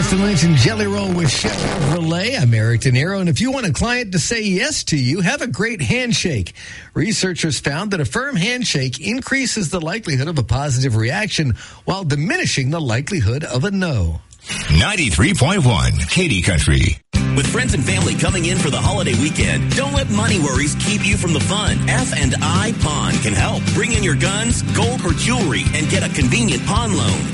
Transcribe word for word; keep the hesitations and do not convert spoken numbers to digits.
Justin Lynch and Jelly Roll with Chevrolet. I'm Eric De Niro, and if you want a client to say yes to you, have a great handshake. Researchers found that a firm handshake increases the likelihood of a positive reaction while diminishing the likelihood of a no. ninety-three point one Katy Country. With friends and family coming in for the holiday weekend, don't let money worries keep you from the fun. F and I Pawn can help. Bring in your guns, gold, or jewelry and get a convenient pawn loan.